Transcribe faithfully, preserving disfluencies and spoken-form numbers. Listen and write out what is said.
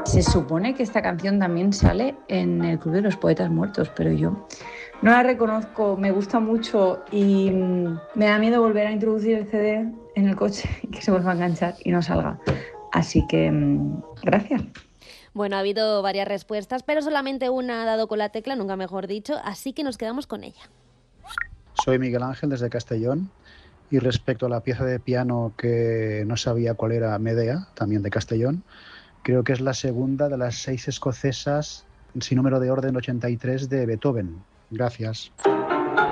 Se supone que esta canción también sale en el Club de los Poetas Muertos, pero yo no la reconozco, me gusta mucho y mm, me da miedo volver a introducir el C D en el coche y que se vuelva a enganchar y no salga. Así que, mm, gracias. Bueno, ha habido varias respuestas, pero solamente una ha dado con la tecla, nunca mejor dicho, así que nos quedamos con ella. Soy Miguel Ángel desde Castellón y respecto a la pieza de piano que no sabía cuál era, Medea, también de Castellón, creo que es la segunda de las seis escocesas sin número de orden ochenta y tres de Beethoven. Gracias.